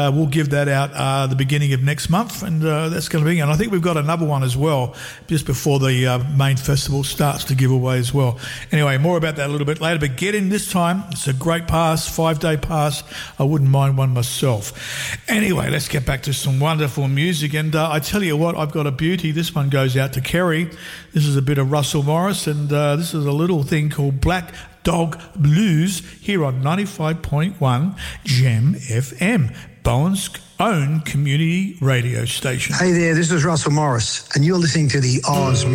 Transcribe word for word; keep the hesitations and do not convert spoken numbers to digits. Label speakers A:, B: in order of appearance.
A: Uh, we'll give that out uh, the beginning of next month, and uh, that's going to be. And I think we've got another one as well just before the uh, main festival starts to give away as well. Anyway, more about that a little bit later. But get in this time. It's a great pass, five-day pass. I wouldn't mind one myself. Anyway, let's get back to some wonderful music. And uh, I tell you what, I've got a beauty. This one goes out to Kerry. This is a bit of Russell Morris, and uh, this is a little thing called Black Dog Blues here on ninety-five point one Gem F M. Bowen's own community radio station.
B: Hey there, this is Russell Morris, and you're listening to the Oz